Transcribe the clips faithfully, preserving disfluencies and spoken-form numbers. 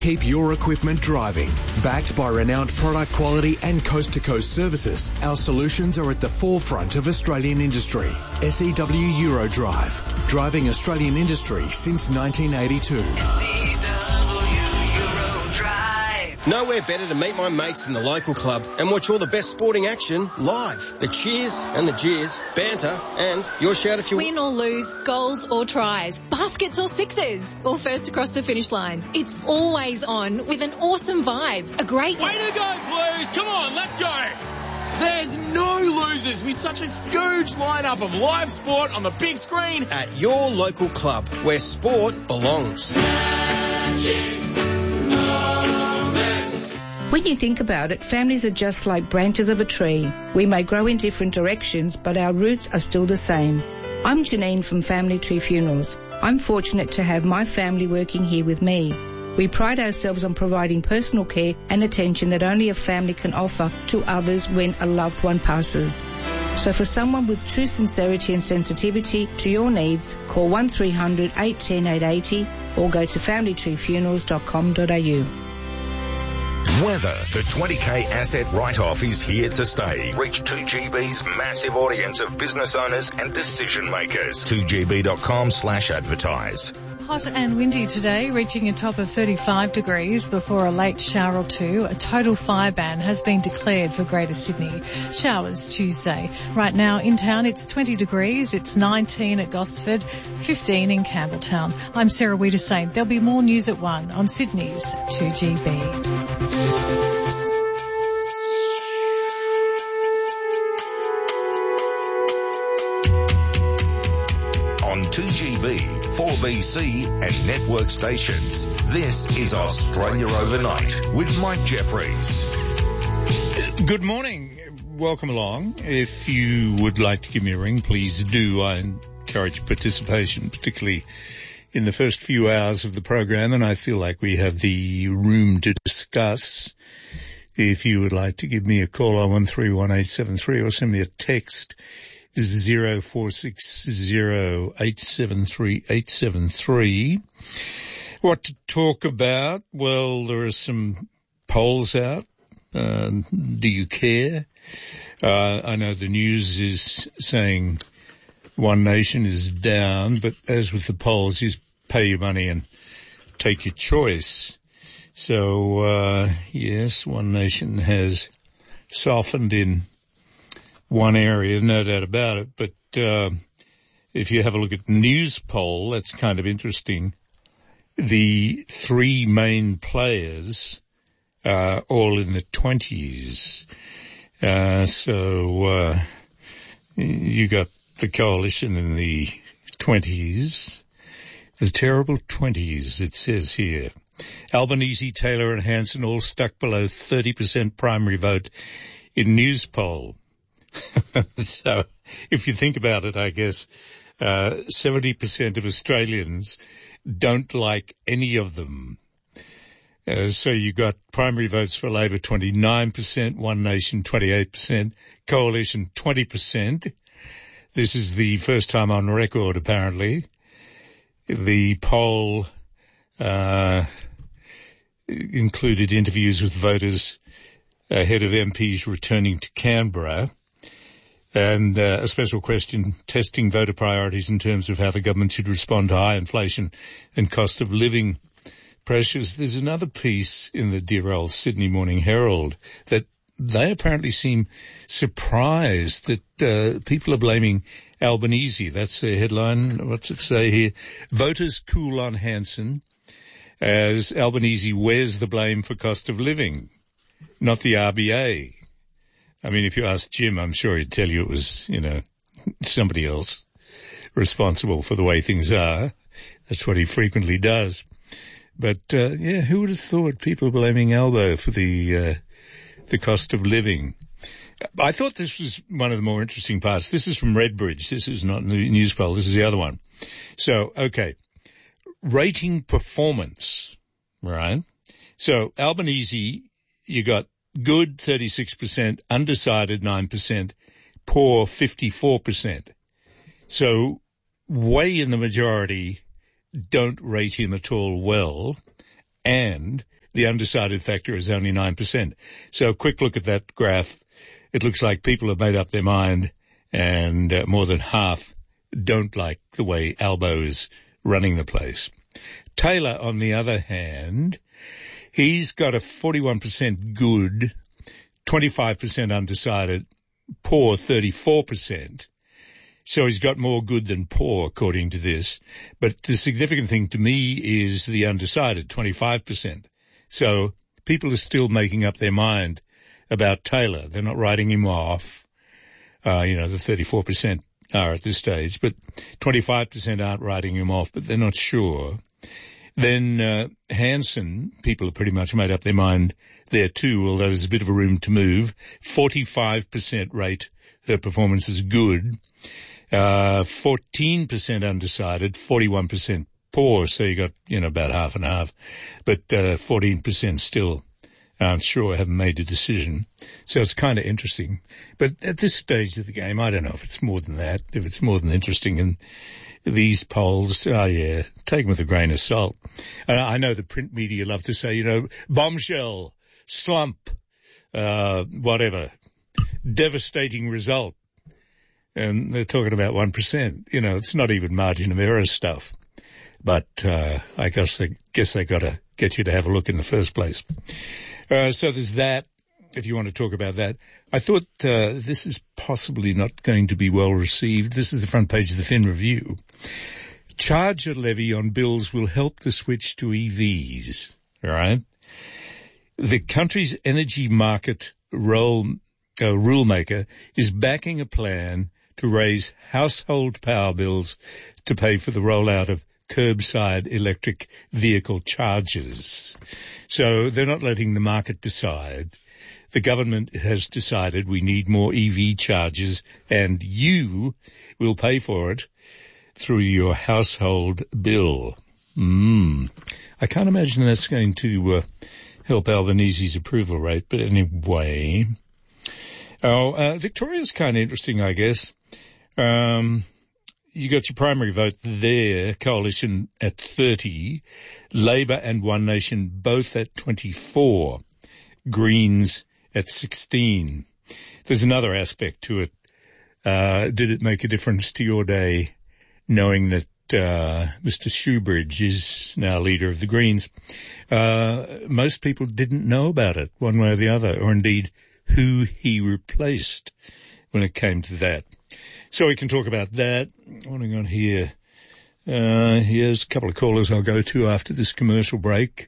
Keep your equipment driving. Backed by renowned product quality and coast-to-coast services, our solutions are at the forefront of Australian industry. S E W Eurodrive, driving Australian industry since nineteen eighty-two. S E W Eurodrive. Nowhere better to meet my mates in the local club and watch all the best sporting action live. The cheers and the jeers, banter, and your shout if you win or lose, goals or tries, baskets or sixes, or first across the finish line. It's always on with an awesome vibe. A great... Way to go, Blues! Come on, let's go! There's no losers with such a huge lineup of live sport on the big screen at your local club where sport belongs. When you think about it, families are just like branches of a tree. We may grow in different directions, but our roots are still the same. I'm Janine from Family Tree Funerals. I'm fortunate to have my family working here with me. We pride ourselves on providing personal care and attention that only a family can offer to others when a loved one passes. So for someone with true sincerity and sensitivity to your needs, call one three hundred, eight one zero, eight eight zero or go to family tree funerals dot com dot a u. Weather. The twenty K asset write-off is here to stay. Reach two G B's massive audience of business owners and decision makers. two G B dot com slash advertise. Hot and windy today, reaching a top of thirty-five degrees before a late shower or two. A total fire ban has been declared for Greater Sydney. Showers Tuesday. Right now in town it's twenty degrees, it's nineteen at Gosford, fifteen in Campbelltown. I'm Sarah Wiedersaint. There'll be more news at one on Sydney's two G B. On two G B, four B C and network stations. This is Australia Overnight with Mike Jeffries. Good morning. Welcome along. If you would like to give me a ring, please do. I encourage participation, particularly in the first few hours of the program, and I feel like we have the room to discuss. If you would like to give me a call on one three one eight seven three or send me a text, zero four six zero eight seven three eight seven three. What to talk about? Well, there are some polls out. Uh, do you care? Uh, I know the news is saying One Nation is down, but as with the polls, you pay your money and take your choice. So, uh, yes, One Nation has softened in one area, no doubt about it. But uh, if you have a look at the news poll, that's kind of interesting. The three main players are all in the twenties. Uh, so uh, you got the coalition in the twenties, the terrible twenties, it says here. Albanese, Taylor and Hanson all stuck below thirty percent primary vote in news poll. So if you think about it, I guess uh, seventy percent of Australians don't like any of them. Uh, so you got primary votes for Labor twenty-nine percent, One Nation twenty-eight percent, Coalition twenty percent. This is the first time on record, apparently. The poll uh, included interviews with voters ahead of M Ps returning to Canberra, and uh, a special question testing voter priorities in terms of how the government should respond to high inflation and cost of living pressures. There's another piece in the dear old Sydney Morning Herald that they apparently seem surprised that uh, people are blaming Albanese. That's their headline. What's it say here? Voters cool on Hanson as Albanese wears the blame for cost of living, not the R B A. I mean, if you ask Jim, I'm sure he'd tell you it was, you know, somebody else responsible for the way things are. That's what he frequently does. But, uh, yeah, who would have thought people blaming Albo for the, uh, the cost of living? I thought this was one of the more interesting parts. This is from Redbridge. This is not the news poll. This is the other one. So, okay. Rating performance, right? So, Albanese, you got good thirty-six percent, undecided nine percent, poor fifty-four percent. So, way in the majority don't rate him at all well. and the undecided factor is only nine percent. So a quick look at that graph. It looks like people have made up their mind, and uh, more than half don't like the way Albo is running the place. Taylor, on the other hand, he's got a forty-one percent good, twenty-five percent undecided, poor thirty-four percent. So he's got more good than poor, according to this. But the significant thing to me is the undecided, twenty-five percent. So people are still making up their mind about Taylor. They're not writing him off. Uh, you know, the thirty-four percent are at this stage, but twenty-five percent aren't writing him off, but they're not sure. Then uh, Hanson, people have pretty much made up their mind there too, although there's a bit of a room to move. forty-five percent rate her performance is good, uh, fourteen percent undecided, forty-one percent poor, so you got, you know, about half and half, but uh, fourteen percent still aren't sure, haven't made a decision. So it's kind of interesting. But at this stage of the game, I don't know if it's more than that, if it's more than interesting. And these polls, oh yeah, take them with a grain of salt. And I know the print media love to say, you know, bombshell, slump, uh, whatever, devastating result. And they're talking about one percent. You know, it's not even margin of error stuff. But uh, I guess they guess they got to get you to have a look in the first place. Uh, so there's that, if you want to talk about that. I thought uh, this is possibly not going to be well received. This is the front page of the Fin Review. Charger levy on bills will help the switch to E Vs, all right? The country's energy market role, uh, rulemaker is backing a plan to raise household power bills to pay for the rollout of curbside electric vehicle chargers. So they're not letting the market decide. The government has decided we need more E V chargers, and you will pay for it through your household bill. Mm. I can't imagine that's going to uh, help Albanese's approval rate, but anyway. Oh, uh, Victoria's kind of interesting, I guess. Um... You got your primary vote there, Coalition at thirty, Labor and One Nation both at twenty-four, Greens at sixteen. There's another aspect to it. Uh, did it make a difference to your day knowing that uh, Mister Shoebridge is now leader of the Greens? Uh, most people didn't know about it one way or the other, or indeed who he replaced when it came to that. So we can talk about that. What have we got here? Uh, here's a couple of callers I'll go to after this commercial break.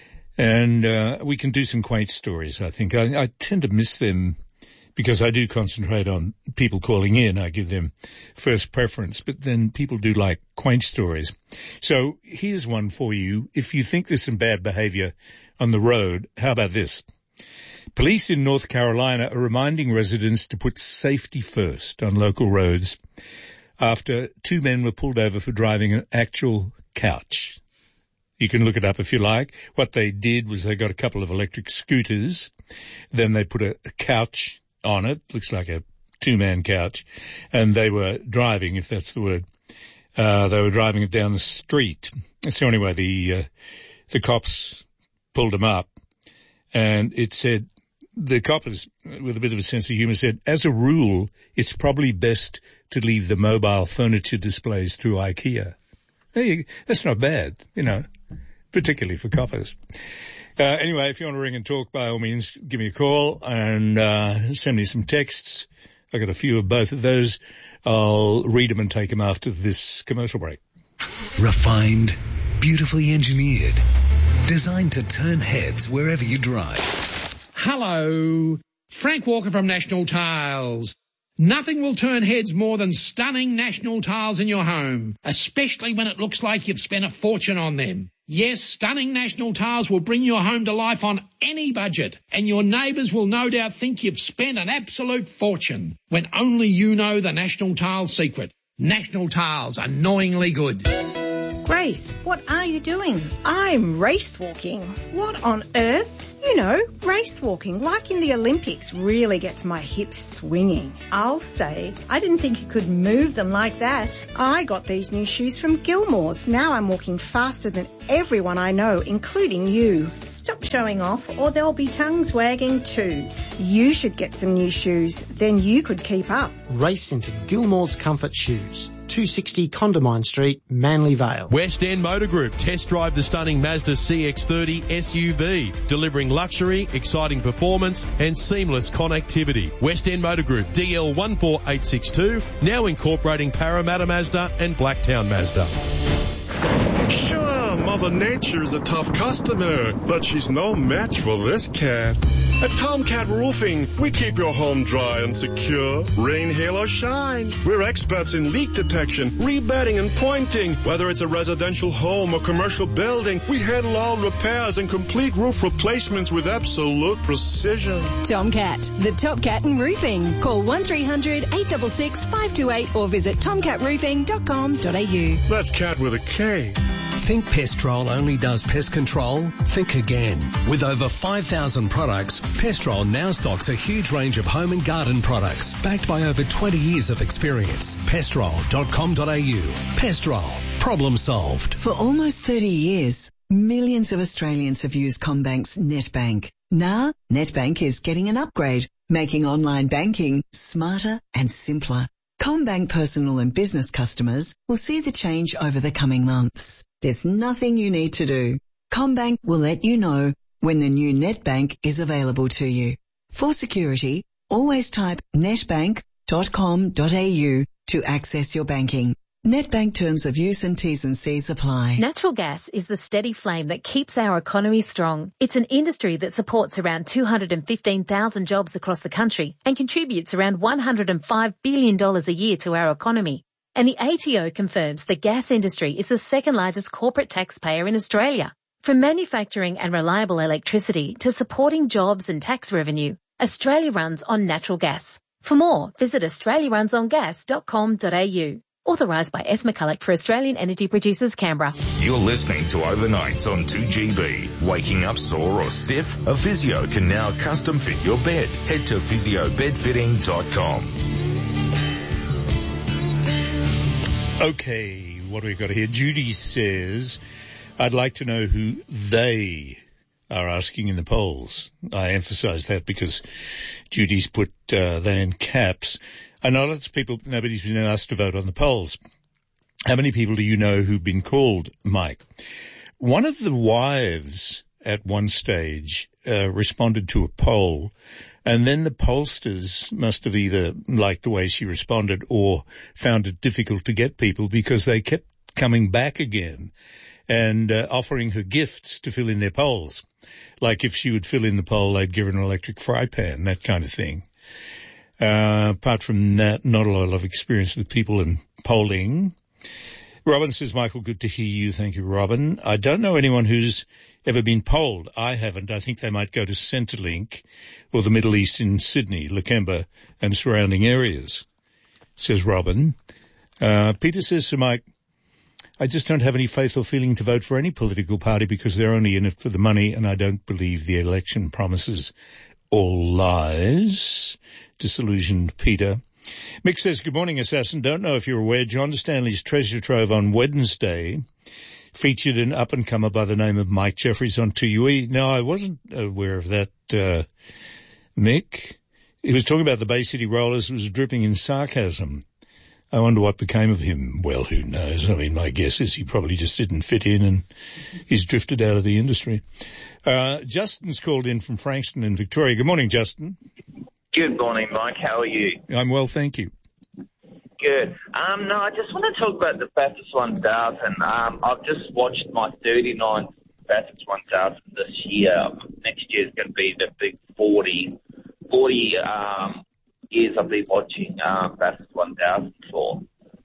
And uh, we can do some quaint stories, I think. I, I tend to miss them because I do concentrate on people calling in. I give them first preference, but then people do like quaint stories. So here's one for you. If you think there's some bad behavior on the road, how about this? Police in North Carolina are reminding residents to put safety first on local roads after two men were pulled over for driving an actual couch. You can look it up if you like. What they did was they got a couple of electric scooters, then they put a, a couch on it, looks like a two-man couch, and they were driving, if that's the word. Uh, they were driving it down the street. So anyway, the uh, the cops pulled them up, and it said, the cop, with a bit of a sense of humour, said, as a rule, it's probably best to leave the mobile furniture displays through IKEA. Hey, that's not bad, you know, particularly for coppers. Uh, anyway, if you want to ring and talk, by all means, give me a call and uh, send me some texts. I got a few of both of those. I'll read them and take them after this commercial break. Refined, beautifully engineered, designed to turn heads wherever you drive. Hello, Frank Walker from National Tiles. Nothing will turn heads more than stunning National Tiles in your home, especially when it looks like you've spent a fortune on them. Yes, stunning National Tiles will bring your home to life on any budget, and your neighbours will no doubt think you've spent an absolute fortune, when only you know the National Tiles secret. National Tiles, annoyingly good. Grace, what are you doing? I'm race walking. What on earth? You know, race walking, like in the Olympics, really gets my hips swinging. I'll say, I didn't think you could move them like that. I got these new shoes from Gilmore's. Now I'm walking faster than everyone I know, including you. Stop showing off or there'll be tongues wagging too. You should get some new shoes, then you could keep up. Race into Gilmore's Comfort Shoes. two sixty Condamine Street, Manly Vale. West End Motor Group. Test drive the stunning Mazda C X thirty S U V, delivering luxury, exciting performance and seamless connectivity. West End Motor Group, D L one four eight six two, now incorporating Parramatta Mazda and Blacktown Mazda. Sure, Mother Nature's a tough customer, but she's no match for this cat. At Tomcat Roofing, we keep your home dry and secure. Rain, hail, or shine. We're experts in leak detection, rebedding, and pointing. Whether it's a residential home or commercial building, we handle all repairs and complete roof replacements with absolute precision. Tomcat, the top cat in roofing. Call one three hundred eight six six five two eight or visit tomcat roofing dot com dot a u. That's cat with a K. Think Pestrol only does pest control? Think again. With over five thousand products, Pestrol now stocks a huge range of home and garden products backed by over twenty years of experience. pestrol dot com dot a u. Pestrol. Problem solved. For almost thirty years, millions of Australians have used CommBank's NetBank. Now, NetBank is getting an upgrade, making online banking smarter and simpler. CommBank personal and business customers will see the change over the coming months. There's nothing you need to do. CommBank will let you know when the new NetBank is available to you. For security, always type netbank dot com dot a u to access your banking. NetBank terms of use and T's and C's apply. Natural gas is the steady flame that keeps our economy strong. It's an industry that supports around two hundred fifteen thousand jobs across the country and contributes around one hundred five billion dollars a year to our economy. And the A T O confirms the gas industry is the second largest corporate taxpayer in Australia. From manufacturing and reliable electricity to supporting jobs and tax revenue, Australia runs on natural gas. For more, visit australia runs on gas dot com dot a u. Authorised by S. McCulloch for Australian Energy Producers, Canberra. You're listening to Overnights on two G B. Waking up sore or stiff? A physio can now custom fit your bed. Head to physio bed fitting dot com. Okay, what do we got here? Judy says, I'd like to know who they are asking in the polls. I emphasise that because Judy's put uh, they in caps. I know lots of people, nobody's been asked to vote on the polls. How many people do you know who've been called, Mike? One of the wives at one stage uh, responded to a poll, and then the pollsters must have either liked the way she responded or found it difficult to get people because they kept coming back again and uh, offering her gifts to fill in their polls. Like if she would fill in the poll, they'd give her an electric fry pan, that kind of thing. Uh, apart from that, not a lot of experience with people in polling. Robin says, Michael, good to hear you. Thank you, Robin. I don't know anyone who's ever been polled. I haven't. I think they might go to Centrelink or the Middle East in Sydney, Lakemba and surrounding areas, says Robin. Uh, Peter says to Mike, I just don't have any faith or feeling to vote for any political party because they're only in it for the money, and I don't believe the election promises all lies. Disillusioned Peter. Mick says, good morning, Assassin. Don't know if you're aware, John Stanley's Treasure Trove on Wednesday featured an up-and-comer by the name of Mike Jeffries on two U E. No, I wasn't aware of that, uh, Mick. He was talking about the Bay City Rollers, was dripping in sarcasm. I wonder what became of him. Well, who knows? I mean, my guess is he probably just didn't fit in and he's drifted out of the industry. Uh, Justin's called in from Frankston in Victoria. Good morning, Justin. Good morning, Mike. How are you? I'm well, thank you. Good. Um, no, I just want to talk about the Bathurst one thousand. Um, I've just watched my thirty-ninth Bathurst one thousand this year. Next year is going to be the big forty, forty um, years I've been watching um, Bathurst one thousand for.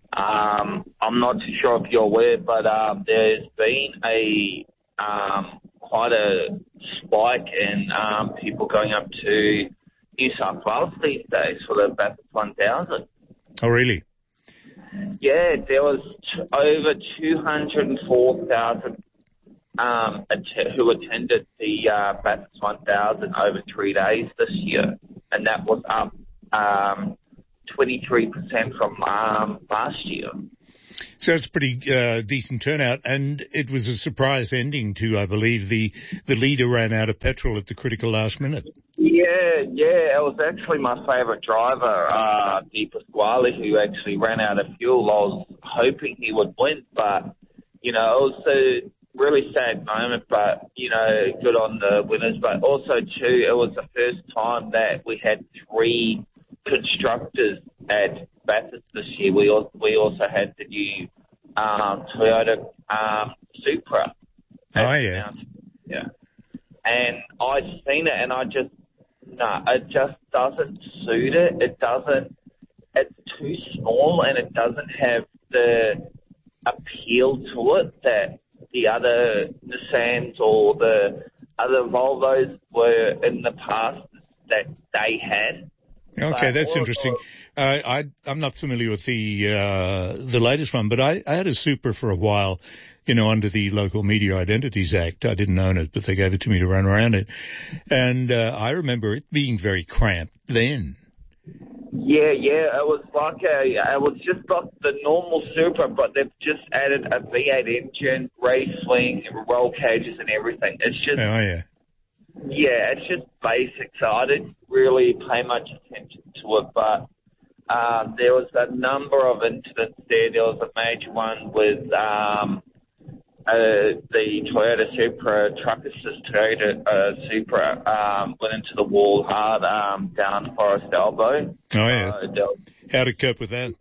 Um, I'm not too sure if you're aware, but um, there's been a um, quite a spike in um, people going up to New South Wales these days for the Bathurst one thousand. Oh, really? Yeah, there was t- over two hundred four thousand um, att- who attended the uh, Bathurst one thousand over three days this year, and that was up um, twenty-three percent from um, last year. So it's a pretty uh, decent turnout, and it was a surprise ending to, I believe, the, the leader ran out of petrol at the critical last minute. Yeah, yeah, it was actually my favourite driver, uh, Di Pasquale, who actually ran out of fuel. I was hoping he would win, but, you know, it was a really sad moment, but, you know, good on the winners. But also, too, it was the first time that we had three constructors at Bathurst this year. We also, we also had the new um, Toyota um, Supra. Oh, yeah. Yeah. And I seen it, and I just, no, it just doesn't suit it. It doesn't, it's too small, and it doesn't have the appeal to it that the other Nissans or the other Volvos were in the past that they had. Okay, that's interesting. Uh, I, I'm not familiar with the uh, the latest one, but I, I had a Supra for a while, you know, under the Local Media Identities Act. I didn't own it, but they gave it to me to run around it. And uh, I remember it being very cramped then. Yeah, yeah, it was like a, it was just like the normal Supra, but they've just added a V eight engine, race swing, roll cages and everything. It's just... Oh, yeah. Yeah, it's just basic, so I didn't really pay much attention to it, but um, there was a number of incidents there. There was a major one with um, uh, the Toyota Supra, truck assist Toyota uh, Supra, um, went into the wall hard um, down Forest Elbow. Oh, yeah. Uh, was, How to cope with that?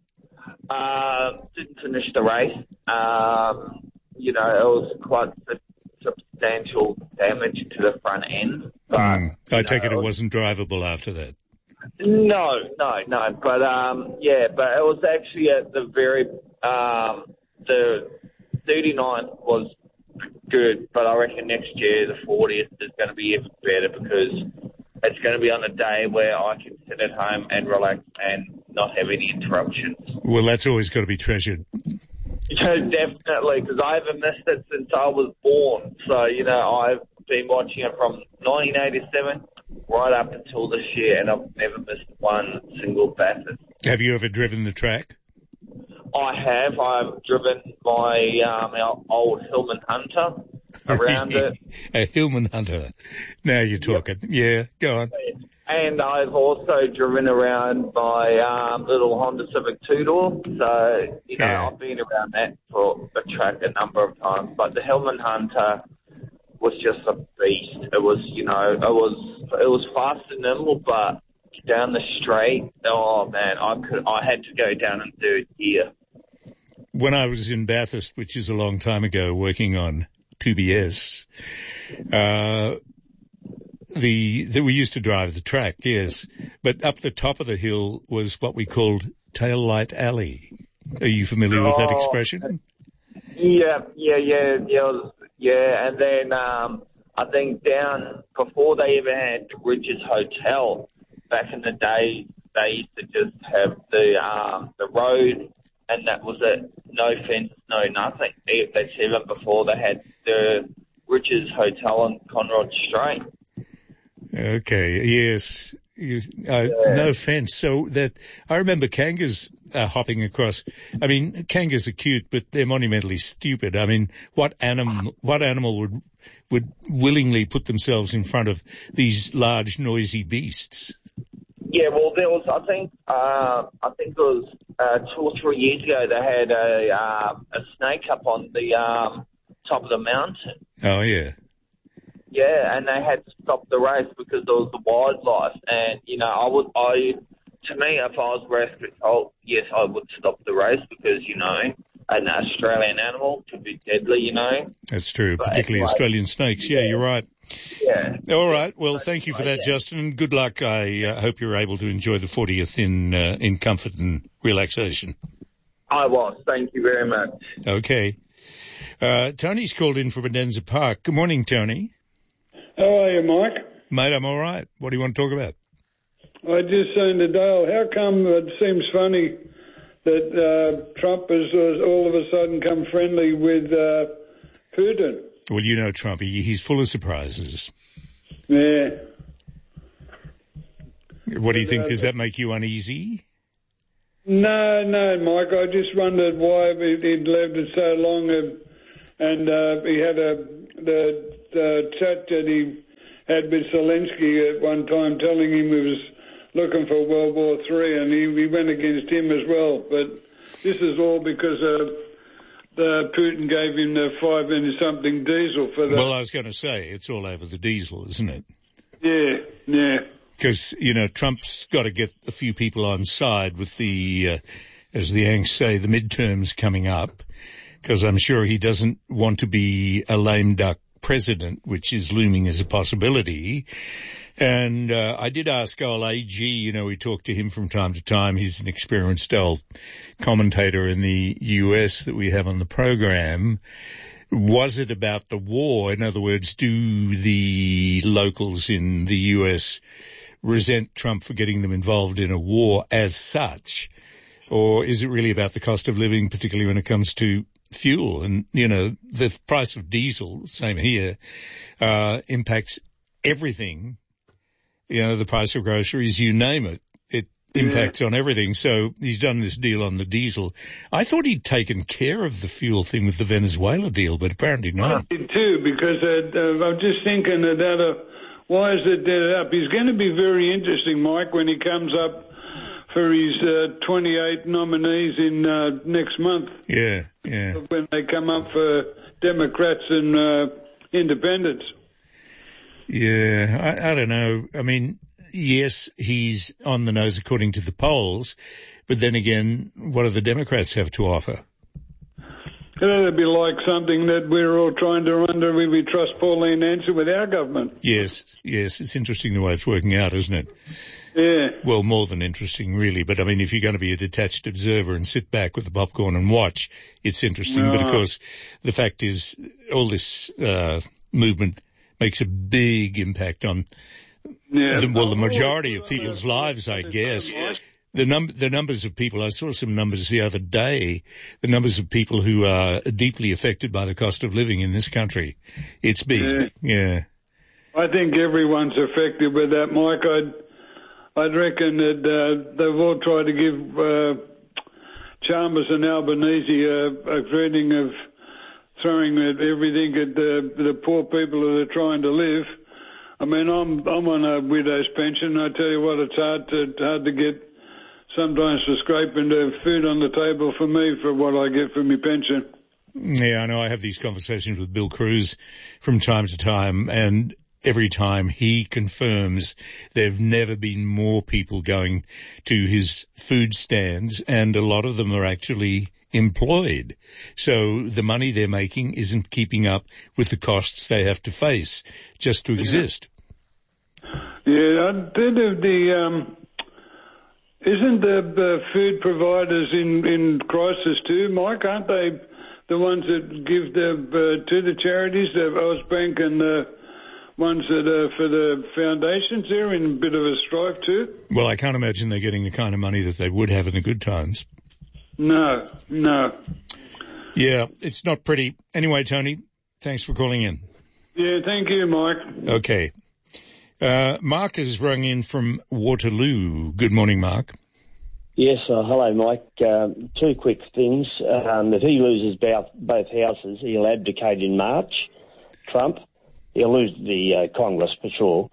Uh, didn't finish the race. Um, you know, it was quite substantial damage to the front end. But, mm. I take know, it it wasn't drivable after that. No, no, no. But, um, yeah, but it was actually at the very, um, the thirty-nine was good, but I reckon next year the fortieth is going to be even better because it's going to be on a day where I can sit at home and relax and not have any interruptions. Well, that's always got to be treasured. Yeah, definitely, because I haven't missed it since I was born. So, you know, I've been watching it from nineteen eighty-seven right up until this year, and I've never missed one single Bathurst. Have you ever driven the track? I have. I've driven my um, old Hillman Hunter around it. A Hillman Hunter. Now you're talking. Yep. Yeah, go on. And I've also driven around my um, little Honda Civic two-door. So, you know, yeah. I've been around that for a track a number of times. But the Hillman Hunter was just a beast. It was, you know, it was it was fast and nimble, but down the straight, oh, man, I could I had to go down in third gear. When I was in Bathurst, which is a long time ago, working on two B S, uh, The, the, we used to drive the track, yes, but up the top of the hill was what we called Tail Light Alley. Are you familiar with that expression? Yeah, yeah, yeah, yeah, yeah. And then um, I think down before they even had Ridges Hotel, back in the day, they used to just have the um, the road, and that was it. No fence, no nothing. That's even before they had the Ridges Hotel on Conrod Strait. Okay, yes. You, uh, yeah. No offence. So that, I remember kangas uh, hopping across. I mean, kangas are cute, but they're monumentally stupid. I mean, what animal, what animal would, would willingly put themselves in front of these large, noisy beasts? Yeah, well, there was, I think, uh, I think it was, uh, two or three years ago, they had a, uh, a snake up on the, um, top of the mountain. Oh, yeah. Yeah, and they had to stop the race because there was the wildlife. And, you know, I would, I, to me, if I was race control, yes, I would stop the race because, you know, an Australian animal could be deadly, you know. That's true, but particularly anyway, Australian snakes. Yeah, yeah, you're right. Yeah. All right. Well, thank you for that, Justin, and good luck. I uh, hope you're able to enjoy the fortieth in uh, in comfort and relaxation. I was. Thank you very much. Okay. Uh, Tony's called in from Bonanza Park. Good morning, Tony. How are you, Mike? Mate, I'm all right. What do you want to talk about? I just saying to Dale, how come it seems funny that uh, Trump has uh, all of a sudden come friendly with uh, Putin? Well, you know Trump, he, he's full of surprises. Yeah. What do you think? Does that make you uneasy? No, no, Mike. I just wondered why he'd lived it so long, and, and uh, he had a the, the chat that he had with Zelensky at one time, telling him he was looking for World War Three, and he, he went against him as well. But this is all because uh, the Putin gave him the five and something diesel for the. Well, I was going to say it's all over the diesel, isn't it? Yeah, yeah. Because, you know, Trump's got to get a few people on side with the, uh, as the Yanks say, the midterms coming up, because I'm sure he doesn't want to be a lame duck president, which is looming as a possibility. And uh, I did ask old A G, you know, we talked to him from time to time. He's an experienced old commentator in the U S that we have on the program. Was it about the war? In other words, do the locals in the U S resent Trump for getting them involved in a war as such? Or is it really about the cost of living, particularly when it comes to fuel? And, you know, the price of diesel, same here, uh, impacts everything. You know, the price of groceries, you name it. It impacts yeah. on everything. So he's done this deal on the diesel. I thought he'd taken care of the fuel thing with the Venezuela deal, but apparently not. I did too, because uh, uh, I'm just thinking that uh, why is it dead up? He's going to be very interesting, Mike, when he comes up for his uh, twenty-eight nominees in uh, next month. Yeah, yeah. When they come up for Democrats and uh, Independents. Yeah, I, I don't know. I mean, yes, he's on the nose according to the polls, but then again, what do the Democrats have to offer? It'd be like something that we're all trying to wonder if we trust Pauline Hanson with our government. Yes, yes. It's interesting the way it's working out, isn't it? Yeah. Well, more than interesting, really. But, I mean, if you're going to be a detached observer and sit back with the popcorn and watch, it's interesting. No. But, of course, the fact is all this uh movement makes a big impact on, yeah. the, well, the majority of people's lives, I guess. The num- the numbers of people, I saw some numbers the other day, the numbers of people who are deeply affected by the cost of living in this country. It's big, yeah. yeah. I think everyone's affected with that, Mike. I'd, I'd reckon that uh, they've all tried to give uh, Chalmers and Albanese a, a greeting of throwing at everything at the, the poor people that are trying to live. I mean, I'm I'm on a widow's pension. I tell you what, it's hard to hard to get sometimes for scraping the food on the table for me for what I get from my pension. Yeah, I know. I have these conversations with Bill Cruz from time to time, and every time he confirms there have never been more people going to his food stands, and a lot of them are actually employed. So the money they're making isn't keeping up with the costs they have to face just to exist. Yeah, I did have the... Um Isn't the uh, food providers in, in crisis too, Mike? Aren't they the ones that give the, uh, to the charities, the Ausbank and the ones that are for the foundations? They're in a bit of a strife too. Well, I can't imagine they're getting the kind of money that they would have in the good times. No, no. Yeah, it's not pretty. Anyway, Tony, thanks for calling in. Yeah, thank you, Mike. Okay. Uh, Mark has rung in from Waterloo. Good morning, Mark. Yes, uh, hello, Mike. Um, two quick things. Um, if he loses both, both houses, he'll abdicate in March, Trump. He'll lose the uh, Congress for sure.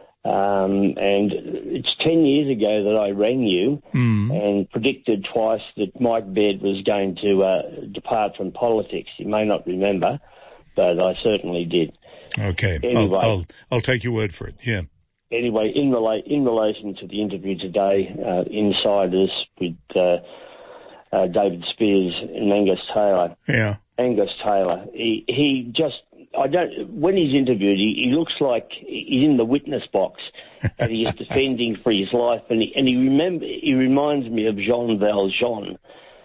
Um, and it's ten years ago that I rang you mm. and predicted twice that Mike Baird was going to uh, depart from politics. You may not remember, but I certainly did. Okay, anyway, I'll, I'll I'll take your word for it. Yeah. Anyway, in rela- in relation to the interview today, uh, Insiders with uh, uh, David Spears and Angus Taylor. Yeah. Angus Taylor. He he just I don't when he's interviewed, he, he looks like he's in the witness box and he is defending for his life, and he and he remember he reminds me of Jean Valjean.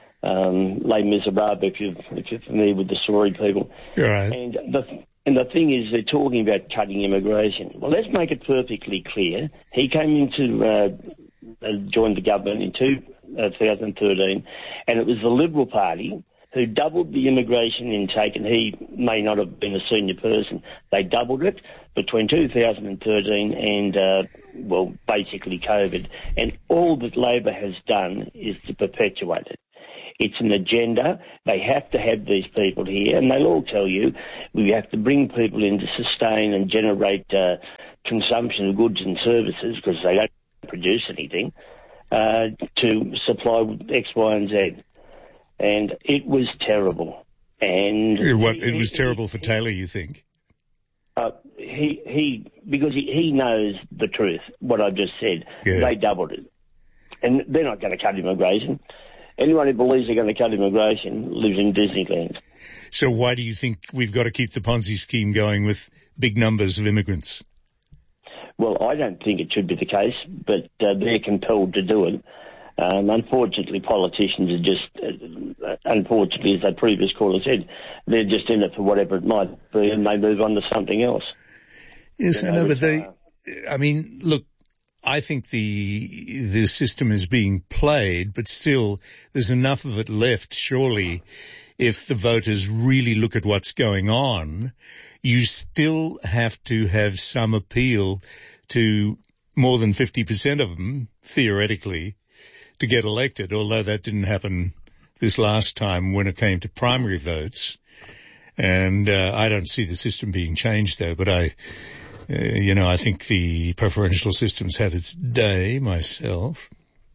Um, Les Miserables, if you're, if you're familiar with the story, people. Right. And the And the thing is, they're talking about cutting immigration. Well, let's make it perfectly clear. He came into, uh, uh, joined the government in two thousand thirteen, and it was the Liberal Party who doubled the immigration intake, and he may not have been a senior person. They doubled it between two thousand thirteen and, uh, well, basically COVID. And all that Labor has done is to perpetuate it. It's an agenda. They have to have these people here, and they'll all tell you we have to bring people in to sustain and generate uh, consumption of goods and services, because they don't produce anything, uh, to supply X, Y, and Z. And it was terrible. And what, it was terrible for Taylor, you think? Uh, he he because he, he knows the truth. What I just said, yeah. They doubled it, and they're not going to cut immigration. Anyone who believes they're going to cut immigration lives in Disneyland. So why do you think we've got to keep the Ponzi scheme going with big numbers of immigrants? Well, I don't think it should be the case, but uh, they're compelled to do it. Um, unfortunately, politicians are just, uh, unfortunately, as the previous caller said, they're just in it for whatever it might be, and they move on to something else. Yes, you I know, know, but they, uh, I mean, look, I think the the system is being played, but still there's enough of it left, surely, if the voters really look at what's going on. You still have to have some appeal to more than fifty percent of them, theoretically, to get elected, although that didn't happen this last time when it came to primary votes. And uh, I don't see the system being changed, though, but I... Uh, you know, I think the preferential system's had its day myself.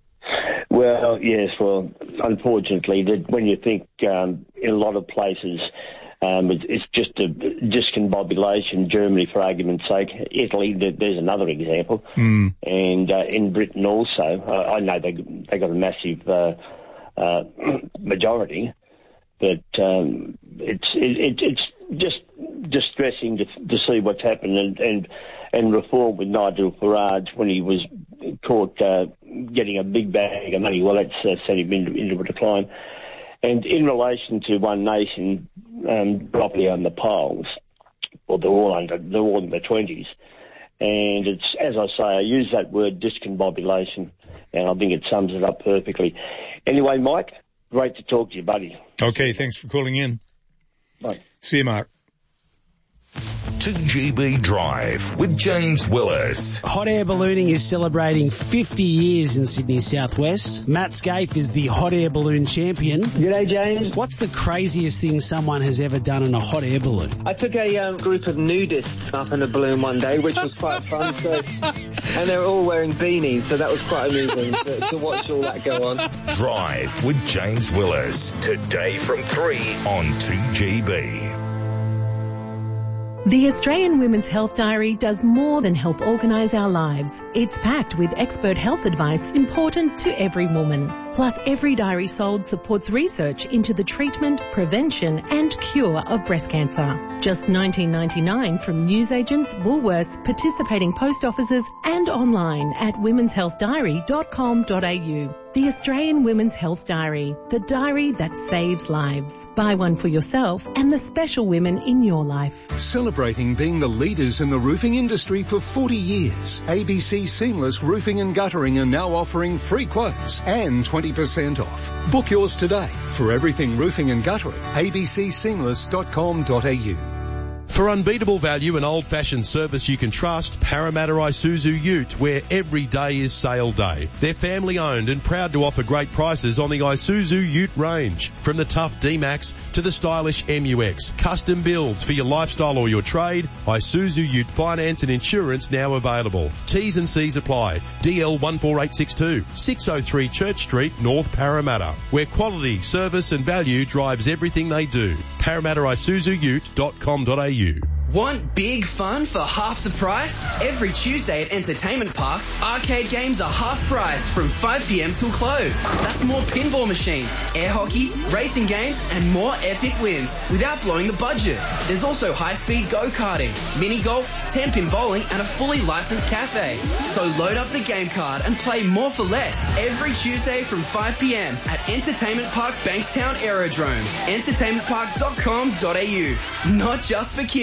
Well, yes, well, unfortunately, that when you think um, in a lot of places um, it, it's just a discombobulation, Germany, for argument's sake, Italy, there, there's another example, mm. and uh, in Britain also. Uh, I know they they got a massive uh, uh, majority, but um, it's it, it, it's just distressing to, to see what's happened, and, and and reform with Nigel Farage when he was caught uh, getting a big bag of money. Well, that's uh, sent him into, into a decline. And in relation to One Nation um, dropping on the polls, well, they're all under they're all in the twenties, and it's, as I say, I use that word discombobulation, and I think it sums it up perfectly. Anyway, Mike, great to talk to you, buddy. Okay, thanks for calling in. Bye. See you, Mark. two G B Drive with James Willis. Hot air ballooning is celebrating fifty years in Sydney Southwest. Matt Scaife is the hot air balloon champion. G'day, James. What's the craziest thing someone has ever done in a hot air balloon? I took a um, group of nudists up in a balloon one day, which was quite fun. So, and they were all wearing beanies, so that was quite amusing to, to watch all that go on. Drive with James Willis. Today from three on two G B. The Australian Women's Health Diary does more than help organise our lives. It's packed with expert health advice important to every woman. Plus, every diary sold supports research into the treatment, prevention and cure of breast cancer. Just nineteen ninety-nine from newsagents, Woolworths, participating post offices and online at womens health diary dot com dot a u. The Australian Women's Health Diary, the diary that saves lives. Buy one for yourself and the special women in your life. Celebrating being the leaders in the roofing industry for forty years, A B C Seamless Roofing and Guttering are now offering free quotes and twenty percent off. Book yours today for everything roofing and guttering. a b c seamless dot com dot a u. For unbeatable value and old-fashioned service you can trust, Parramatta Isuzu Ute, where every day is sale day. They're family-owned and proud to offer great prices on the Isuzu Ute range. From the tough D-Max to the stylish M U X. Custom builds for your lifestyle or your trade. Isuzu Ute finance and insurance now available. T's and C's apply. D L one four eight six two, six oh three Church Street, North Parramatta, where quality, service and value drives everything they do. Parramatta Isuzu Ute dot com dot a u. Want big fun for half the price? Every Tuesday at Entertainment Park, arcade games are half price from five p.m. till close. That's more pinball machines, air hockey, racing games, and more epic wins without blowing the budget. There's also high-speed go-karting, mini-golf, ten-pin bowling, and a fully licensed cafe. So load up the game card and play more for less every Tuesday from five p.m. at Entertainment Park Bankstown Aerodrome. entertainment park dot com dot a u. Not just for kids.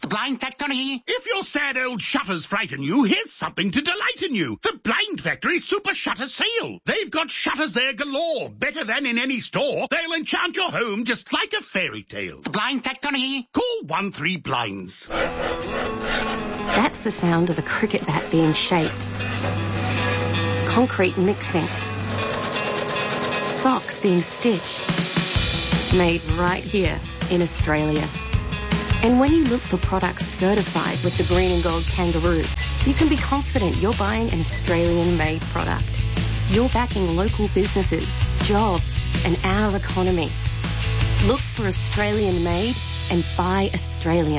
The Blind Factory. If your sad old shutters frighten you, here's something to delighten you. The Blind Factory Super Shutter Sale. They've got shutters there galore, better than in any store. They'll enchant your home just like a fairy tale. The Blind Factory. Call one three blinds. That's the sound of a cricket bat being shaped. Concrete mixing. Socks being stitched. Made right here in Australia. And when you look for products certified with the green and gold kangaroo, you can be confident you're buying an Australian-made product. You're backing local businesses, jobs, and our economy. Look for Australian-made and buy Australian.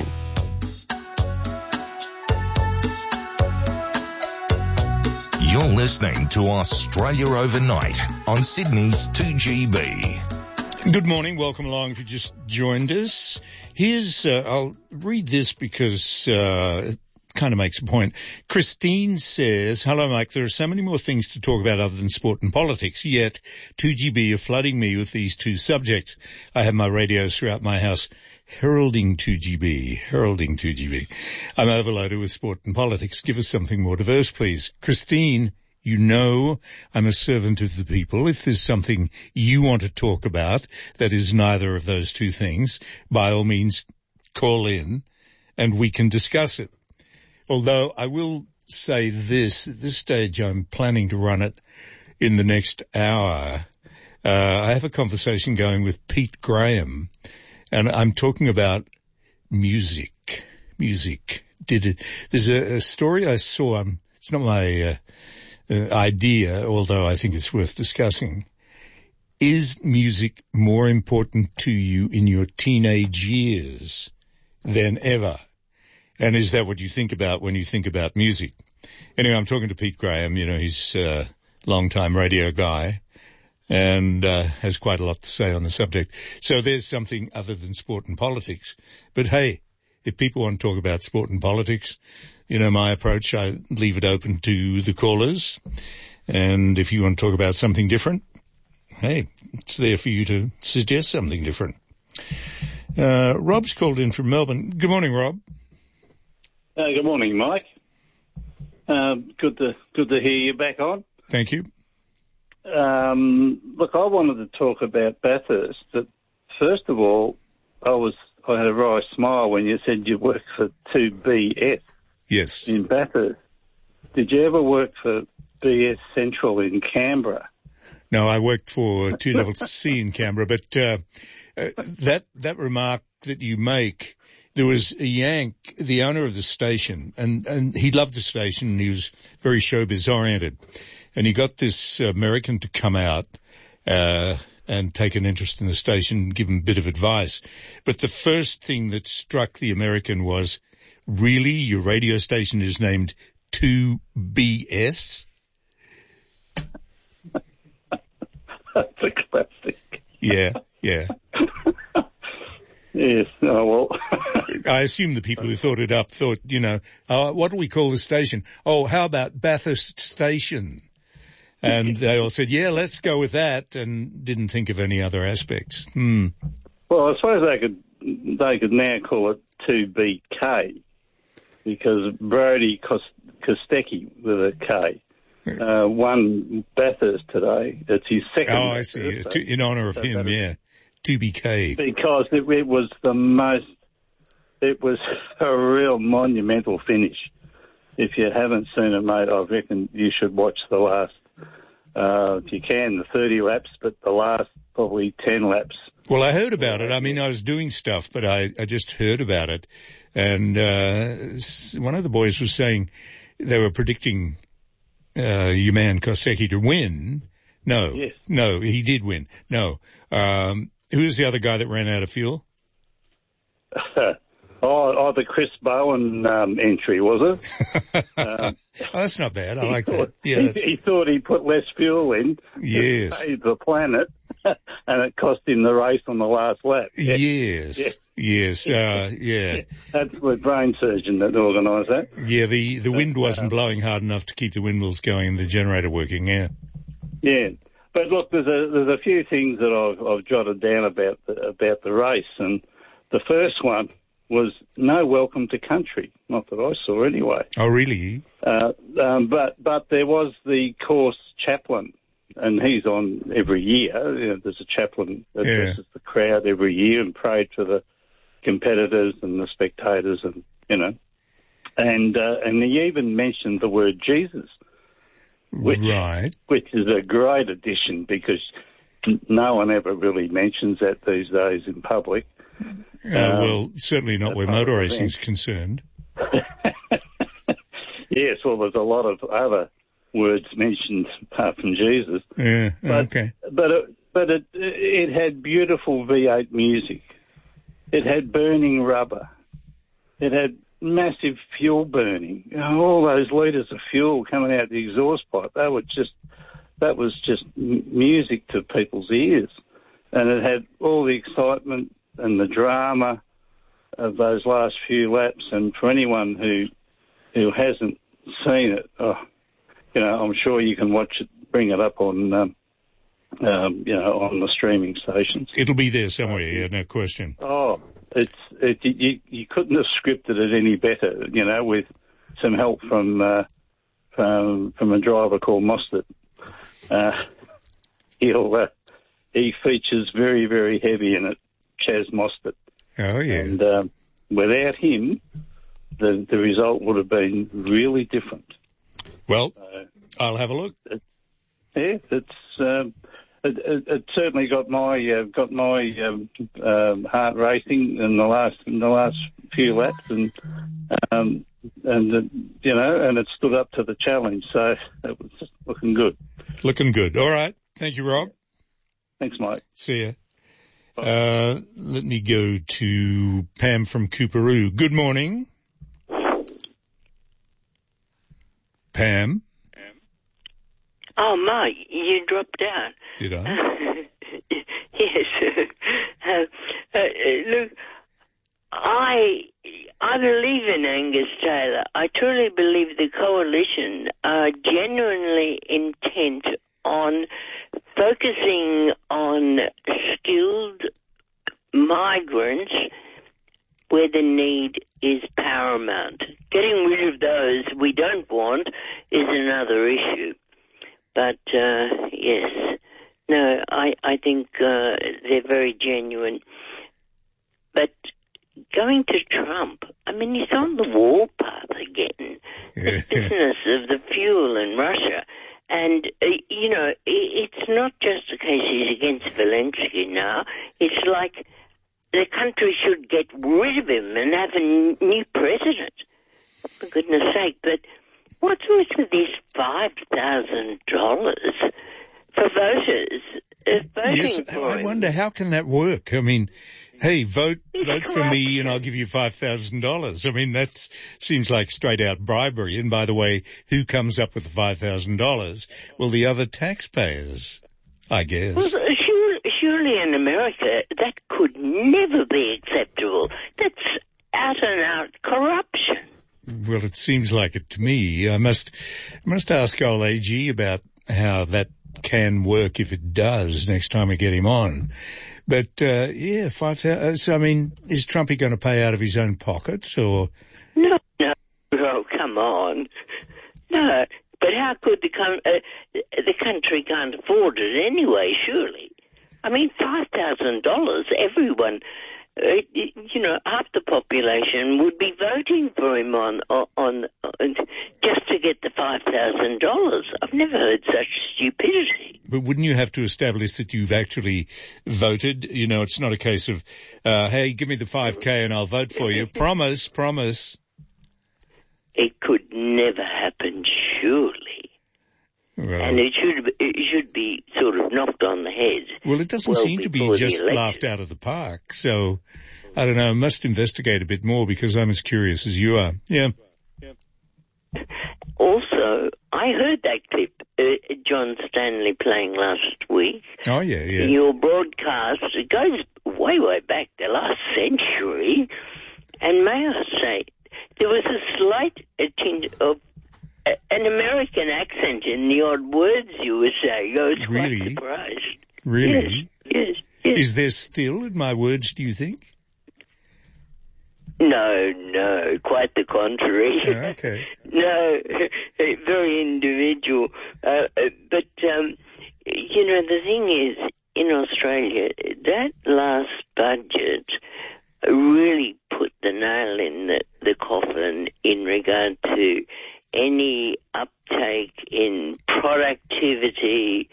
You're listening to Australia Overnight on Sydney's two G B. Good morning. Welcome along if you just joined us. Here's, uh, I'll read this because uh, it kind of makes a point. Christine says, hello, Mike. There are so many more things to talk about other than sport and politics, yet two G B are flooding me with these two subjects. I have my radios throughout my house heralding two G B, heralding two G B. I'm overloaded with sport and politics. Give us something more diverse, please. Christine, you know I'm a servant of the people. If there's something you want to talk about that is neither of those two things, by all means, call in and we can discuss it. Although I will say this, at this stage I'm planning to run it in the next hour. Uh, I have a conversation going with Pete Graham, and I'm talking about music. Music. Did it? There's a, a story I saw. Um, it's not my uh, uh, idea, although I think it's worth discussing. Is music more important to you in your teenage years than ever? And is that what you think about when you think about music? Anyway, I'm talking to Pete Graham. You know, he's a long-time radio guy and uh, has quite a lot to say on the subject. So there's something other than sport and politics. But hey, if people want to talk about sport and politics, you know, my approach, I leave it open to the callers. And if you want to talk about something different, hey, it's there for you to suggest something different. Uh, Rob's called in from Melbourne. Good morning, Rob. Uh, good morning, Mike. Uh, good to good to hear you back on. Thank you. Um, look, I wanted to talk about Bathurst. That first of all, I was I had a wry smile when you said you worked for two B S. Yes. In Bathurst. Did you ever work for B S Central in Canberra? No, I worked for two C in Canberra, but uh, uh, that that remark that you make, there was a Yank, the owner of the station, and, and he loved the station, and he was very showbiz oriented. And he got this American to come out uh, and take an interest in the station and give him a bit of advice. But the first thing that struck the American was, really, your radio station is named two B S? That's a classic. Yeah, yeah. Yes, oh well. I assume the people who thought it up thought, you know, oh, what do we call the station? Oh, how about Bathurst Station? And they all said, yeah, let's go with that, and didn't think of any other aspects. Hmm. Well, I suppose they could they could now call it two B K because Brody Kostecki with a K uh, won Bathurst today. It's his second. Oh, I see. To, in honour of so him, yeah. two B K. Because it, it was the most, it was a real monumental finish. If you haven't seen it, mate, I reckon you should watch the last, uh, if you can, the thirty laps, but the last probably ten laps. Well, I heard about it. I mean, I was doing stuff, but I, I just heard about it. And uh, one of the boys was saying they were predicting uh, your man Kostecki to win. No, yes. no, he did win. No. Um, who was the other guy that ran out of fuel? oh, oh, the Chris Bowen um, entry, was it? um, oh, that's not bad. I like thought, that. Yeah, he, he thought he put less fuel in yes. to save the planet, and it cost him the race on the last lap. Yeah. Yes, yes, yes uh, yeah. Absolute brain surgeon that organised that. Yeah, the, the wind wasn't uh, blowing hard enough to keep the windmills going and the generator working, yeah. Yeah. But look, there's a there's a few things that I've, I've jotted down about the, about the race, and the first one was no welcome to country, not that I saw anyway. Oh, really? Uh, um, but but there was the course chaplain, and he's on every year. You know, there's a chaplain that Yeah. addresses the crowd every year and prayed for the competitors and the spectators, and you know, and uh, and he even mentioned the word Jesus, which right. which is a great addition because no one ever really mentions that these days in public. Uh, um, well, certainly not where motor racing's concerned. Yes, well, there's a lot of other words mentioned apart from Jesus. Yeah, but, okay. But it, but it it had beautiful V eight music. It had burning rubber. It had massive fuel burning. You know, all those litres of fuel coming out the exhaust pipe. They were just that was just m- music to people's ears, and it had all the excitement and the drama of those last few laps. And for anyone who who hasn't seen it, oh, you know, I'm sure you can watch it, bring it up on, um, um, you know, on the streaming stations. It'll be there somewhere, yeah, no question. Oh, it's it, you you couldn't have scripted it any better, you know, with some help from uh, from from a driver called Mostert. Uh, he'll uh, he features very very heavy in it. Chaz Mostert. Oh, yeah. And um, without him, the the result would have been really different. Well, uh, I'll have a look. It, yeah, it's um, it, it, it certainly got my uh, got my um, um, heart racing in the last in the last few laps, and um, and uh, you know, and it stood up to the challenge. So it was just looking good. Looking good. All right. Thank you, Rob. Thanks, Mike. See ya. Uh, let me go to Pam from Cooperoo. Good morning. Pam? Oh, Mike, you dropped out. Did I? Yes. uh, uh, look, I I believe in Angus Taylor. I truly believe the coalition are genuinely intent on focusing on skilled migrants where the need is paramount. Getting rid of those we don't want is another issue. But, uh, yes, no, I, I think uh, they're very genuine. But going to Trump, I mean, he's on the warpath again. The business of the fuel in Russia. And, uh, you know, it's not just a case he's against Zelensky now. It's like the country should get rid of him and have a new president. For goodness sake. But what's with this five thousand dollars for voters uh, voting yes, for I him? wonder, how can that work? I mean, hey, vote vote for me and I'll give you five thousand dollars. I mean, that seems like straight-out bribery. And by the way, who comes up with the five thousand dollars? Well, the other taxpayers, I guess. Well, surely, surely in America that could never be acceptable. That's out-and-out corruption. Well, it seems like it to me. I must must ask old A G about how that can work if it does next time we get him on. But, uh, yeah, five thousand. So, I mean, is Trumpy going to pay out of his own pocket, or? No, no, oh, come on. No, but how could the, com- uh, the country can't afford it anyway, surely? I mean, five thousand dollars, everyone, uh, you know, half the population would be voting for him on, on, on just to get the five thousand dollars. I've never heard such stupidity. But wouldn't you have to establish that you've actually voted? You know, it's not a case of, uh, hey, give me the five K and I'll vote for you. Promise, promise. It could never happen, surely. Well, and it should it should be sort of knocked on the head. Well, it doesn't well seem to be just laughed out of the park. So, I don't know, I must investigate a bit more because I'm as curious as you are. Yeah. Also, I heard that clip, uh, John Stanley playing last week. Oh, yeah, yeah. Your broadcast, it goes way, way back, the last century. And may I say, there was a slight tinge of uh, an American accent in the odd words you were saying. I was really? quite surprised. Really? Yes, yes, yes. Is there still in my words, do you think? No, no, quite the contrary. Oh, okay. No, very individual. Uh, but, um, you know, the thing is, in Australia, that last budget really put the nail in the, the coffin in regard to any uptake in productivity,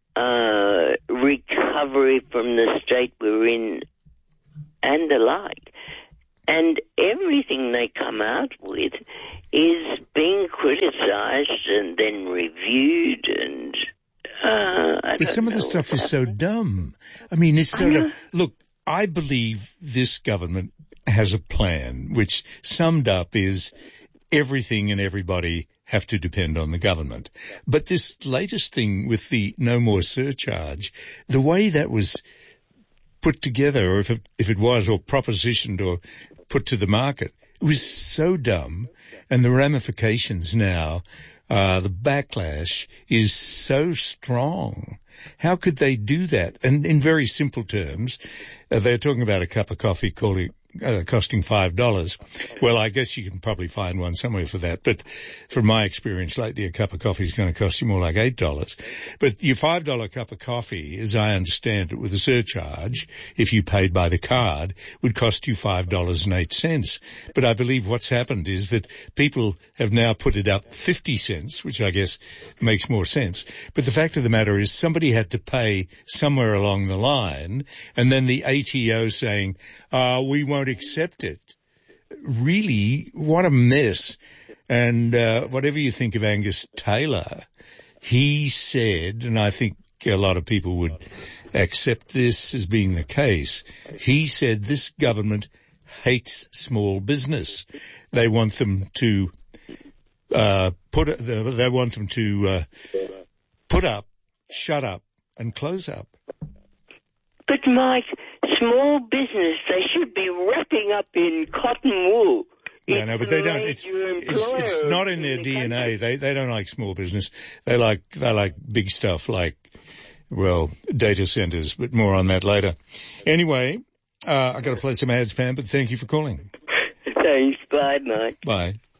uh, recovery from the state we're in, and the like. And everything they come out with is being criticised and then reviewed and... Uh, I but some of the stuff is so dumb. I mean, it's so dumb. Look, I believe this government has a plan which summed up is everything and everybody have to depend on the government. But this latest thing with the no more surcharge, the way that was put together, or if it, if it was, or propositioned or put to the market, it was so dumb, and the ramifications now, uh, the backlash is so strong. How could they do that? And in very simple terms, uh, they're talking about a cup of coffee calling, uh, costing five dollars. Well, I guess you can probably find one somewhere for that. But from my experience lately, a cup of coffee is going to cost you more like eight dollars. But your five dollar cup of coffee, as I understand it, with a surcharge, if you paid by the card, would cost you five dollars and eight cents. But I believe what's happened is that people have now put it up fifty cents, which I guess makes more sense. But the fact of the matter is somebody had to pay somewhere along the line, and then the A T O saying, uh, we won't accept it. Really, what a mess. And uh, whatever you think of Angus Taylor, he said, and I think a lot of people would accept this as being the case, he said this government hates small business. They want them to uh, put, they want them to uh, put up, shut up, and close up. But, Mike, small business, they should be wrapping up in cotton wool. Yeah, no, but they don't. It's, it's it's not in their D N A. They they don't like small business. They like they like big stuff like, well, data centers. But more on that later. Anyway, uh, I got to play some ads, Pam. But thank you for calling. Thanks. Bye, Mike. Bye.